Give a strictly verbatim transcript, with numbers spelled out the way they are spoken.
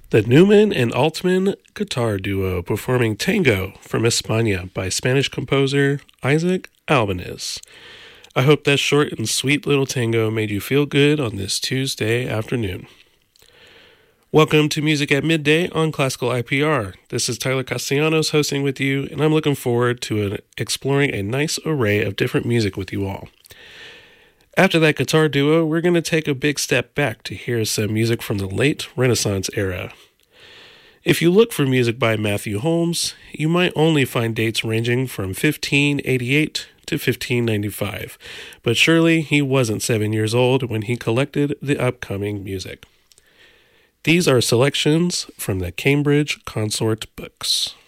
The Newman and Altman guitar duo performing Tango from España by Spanish composer Isaac Albeniz. I hope that short and sweet little tango made you feel good on this Tuesday afternoon. Welcome to Music at Midday on Classical I P R. This is Tyler Castellanos hosting with you, and I'm looking forward to an, exploring a nice array of different music with you all. After that guitar duo, we're going to take a big step back to hear some music from the late Renaissance era. If you look for music by Matthew Holmes, you might only find dates ranging from fifteen eighty-eight to fifteen ninety-five, but surely he wasn't seven years old when he collected the upcoming music. These are selections from the Cambridge Consort Books.